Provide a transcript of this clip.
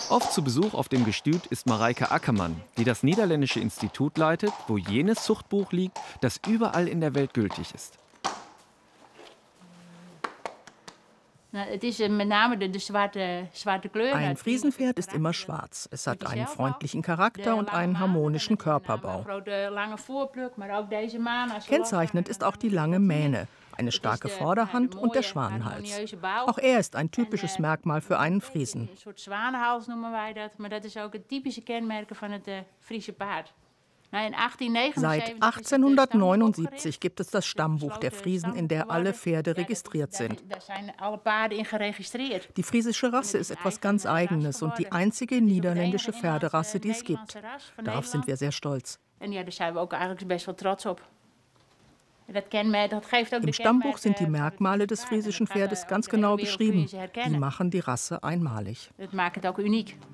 Oft zu Besuch auf dem Gestüt ist Mareike Ackermann, die das niederländische Institut leitet, wo jenes Zuchtbuch liegt, das überall in der Welt gültig ist. Ein Friesenpferd ist immer schwarz. Es hat einen freundlichen Charakter und einen harmonischen Körperbau. Kennzeichnend ist auch die lange Mähne, eine starke Vorderhand und der Schwanenhals. Auch er ist ein typisches Merkmal für einen Friesen. Seit 1879 gibt es das Stammbuch der Friesen, in der alle Pferde registriert sind. Die friesische Rasse ist etwas ganz Eigenes und die einzige niederländische Pferderasse, die es gibt. Darauf sind wir sehr stolz. Im Stammbuch sind die Merkmale des friesischen Pferdes ganz genau beschrieben. Die machen die Rasse einmalig. Dat maakt het ook uniek.